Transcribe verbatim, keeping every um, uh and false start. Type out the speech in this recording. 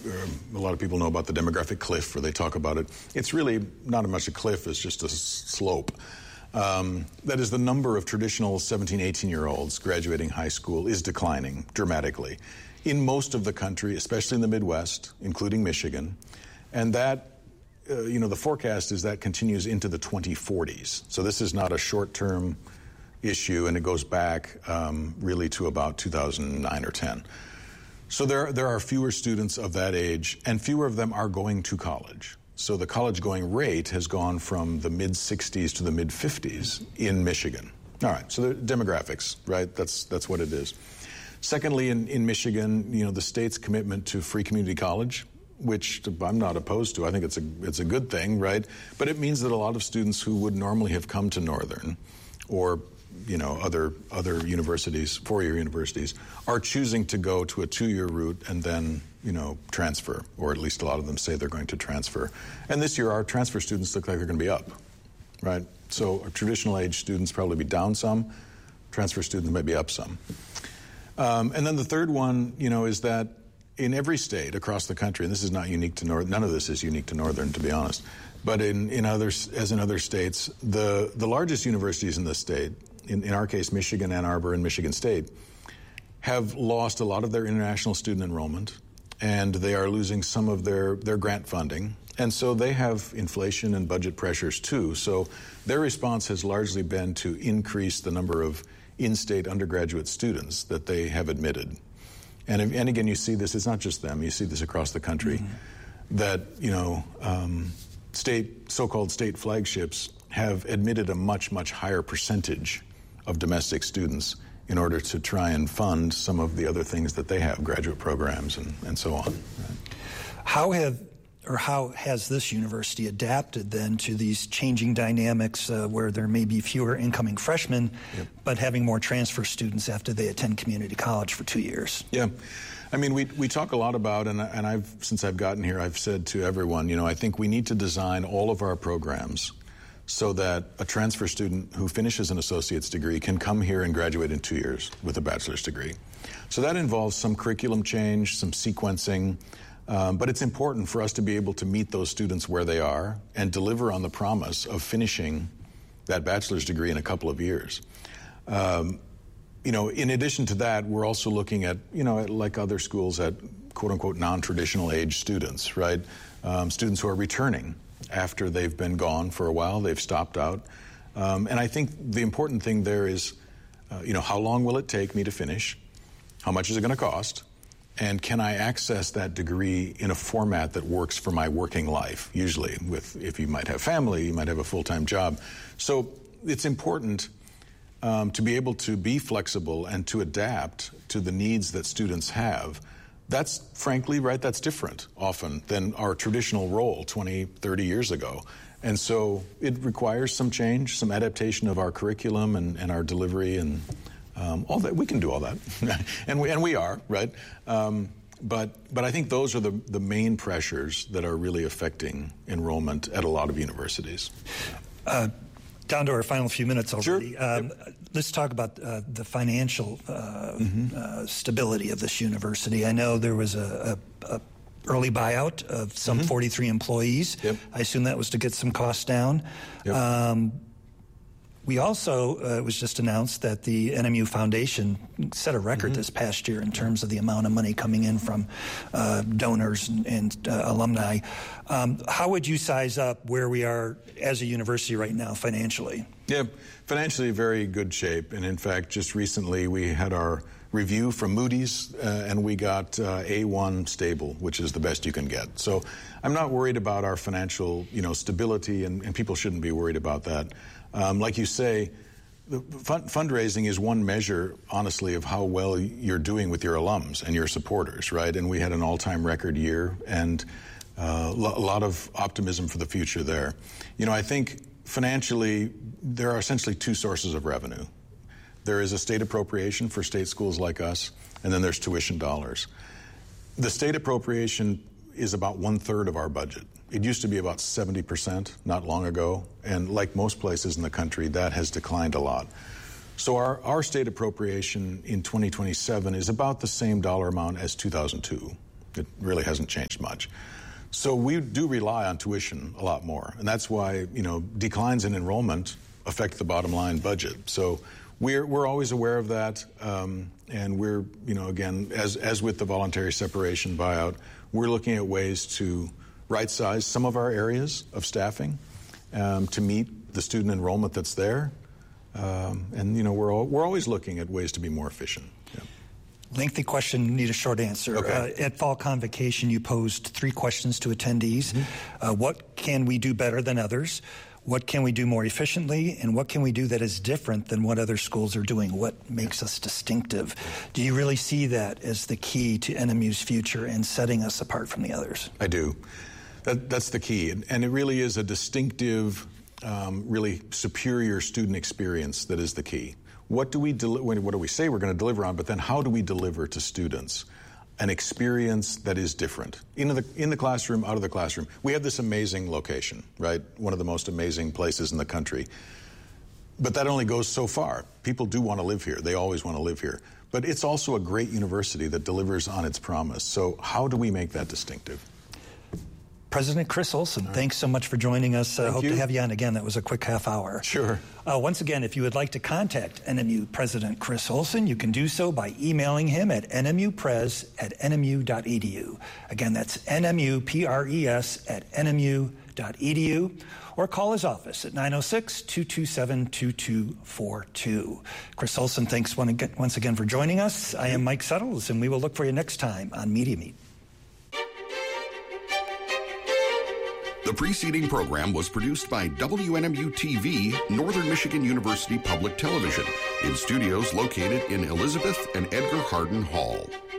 uh, a lot of people know about the demographic cliff, where they talk about it. It's really not much a cliff, it's just a s- slope. Um, that is, the number of traditional seventeen, eighteen-year-olds graduating high school is declining dramatically in most of the country, especially in the Midwest, including Michigan. And that, uh, you know, the forecast is that continues into the twenty forties. So this is not a short-term issue, and it goes back um, really to about two thousand nine or ten. So there, there are fewer students of that age, and fewer of them are going to college. So the college-going rate has gone from the mid-sixties to the mid-fifties in Michigan. All right, so the demographics, right? That's that's what it is. Secondly, in, in Michigan, you know, the state's commitment to free community college, which I'm not opposed to. I think it's a it's a good thing, right? But it means that a lot of students who would normally have come to Northern or you know, other other universities, four-year universities, are choosing to go to a two-year route and then, you know, transfer, or at least a lot of them say they're going to transfer. And this year, our transfer students look like they're going to be up, right? So our traditional age students probably be down some, transfer students might be up some. Um, and then the third one, you know, is that in every state across the country, and this is not unique to Northern, none of this is unique to Northern, to be honest, but in, in others, as in other states, the, the largest universities in the state, in, in our case, Michigan, Ann Arbor, and Michigan State, have lost a lot of their international student enrollment, and they are losing some of their, their grant funding. And so they have inflation and budget pressures too. So their response has largely been to increase the number of in-state undergraduate students that they have admitted. And, and again, you see this, it's not just them, you see this across the country, mm-hmm. that, you know, um, state, so-called state flagships have admitted a much, much higher percentage of domestic students in order to try and fund some of the other things that they have, graduate programs and, and so on. How have, or how has this university adapted then to these changing dynamics uh, where there may be fewer incoming freshmen, yep. but having more transfer students after they attend community college for two years? Yeah. I mean, we we talk a lot about, and, and I've since I've gotten here, I've said to everyone, you know, I think we need to design all of our programs so that a transfer student who finishes an associate's degree can come here and graduate in two years with a bachelor's degree. So that involves some curriculum change, some sequencing, um, but it's important for us to be able to meet those students where they are and deliver on the promise of finishing that bachelor's degree in a couple of years. Um, you know, in addition to that, we're also looking at, you know, at, like other schools, at quote-unquote non-traditional age students, right? Um, students who are returning after they've been gone for a while, they've stopped out. Um, and I think the important thing there is, uh, you know, how long will it take me to finish? How much is it going to cost? And can I access that degree in a format that works for my working life? Usually, with if you might have family, you might have a full-time job. So it's important um, to be able to be flexible and to adapt to the needs that students have. That's, frankly, right, that's different often than our traditional role twenty, thirty years ago. And so it requires some change, some adaptation of our curriculum and, and our delivery and um, all that. We can do all that. and, we, and we are, right? Um, but, but I think those are the, the main pressures that are really affecting enrollment at a lot of universities. Uh, Down to our final few minutes already. Sure. Um, yep. Let's talk about uh, the financial uh, mm-hmm. uh, stability of this university. I know there was a, a, a early buyout of some mm-hmm. forty-three employees. Yep. I assume that was to get some costs down. Yep. Um, we also, uh, it was just announced that the N M U Foundation set a record mm-hmm. this past year in terms of the amount of money coming in from uh, donors and, and uh, alumni. Um, how would you size up where we are as a university right now financially? Yeah, financially very good shape. And in fact, just recently we had our review from Moody's uh, and we got uh, A one stable, which is the best you can get. So I'm not worried about our financial, you know, stability, and, and people shouldn't be worried about that. Um, like you say, the fund fundraising is one measure, honestly, of how well you're doing with your alums and your supporters, right? And we had an all-time record year and uh, lo a lot of optimism for the future there. You know, I think financially, there are essentially two sources of revenue. There is a state appropriation for state schools like us, and then there's tuition dollars. The state appropriation is about one-third of our budget. It used to be about seventy percent not long ago, and like most places in the country, that has declined a lot. So our, our state appropriation in twenty twenty-seven is about the same dollar amount as two thousand two. It really hasn't changed much. So we do rely on tuition a lot more, and that's why, you know, declines in enrollment affect the bottom line budget. So we're we're always aware of that, um, and we're, you know, again, as as with the voluntary separation buyout, we're looking at ways to right-size some of our areas of staffing um, to meet the student enrollment that's there, um, and you know, we're all, we're always looking at ways to be more efficient. Yeah. Lengthy question, need a short answer. Okay. Uh, at Fall Convocation, you posed three questions to attendees. Mm-hmm. Uh, what can we do better than others? What can we do more efficiently? And what can we do that is different than what other schools are doing? What makes us distinctive? Do you really see that as the key to N M U's future and setting us apart from the others? I do. That, that's the key. And it really is a distinctive, um, really superior student experience that is the key. What do we deli- what do we say we're going to deliver on, but then how do we deliver to students an experience that is different? In the, in the classroom, out of the classroom. We have this amazing location, right? One of the most amazing places in the country. But that only goes so far. People do want to live here. They always want to live here. But it's also a great university that delivers on its promise. So how do we make that distinctive? President Chris Olson, right. Thanks so much for joining us. I uh, hope you. to have you on again. That was a quick half hour. Sure. Uh, once again, if you would like to contact N M U President Chris Olson, you can do so by emailing him at n m u pres at n m u dot e d u. Again, that's N M U P R E S at n m u dot e d u. Or call his office at nine oh six, two two seven, two two four two. Chris Olson, thanks once again for joining us. I am Mike Settles, and we will look for you next time on Media Meet. The preceding program was produced by W N M U T V, Northern Michigan University Public Television, in studios located in Elizabeth and Edgar Hardin Hall.